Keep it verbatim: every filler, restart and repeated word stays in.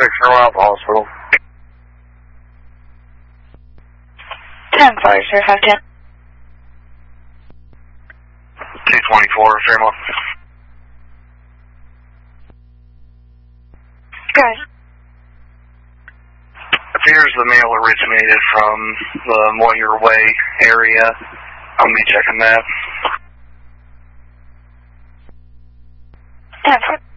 six from out hospital. ten four zero five ten. two twenty-four, Fairmont. Good. Appears the mail originated from the Moyer Way area. I'll be checking that. ten four.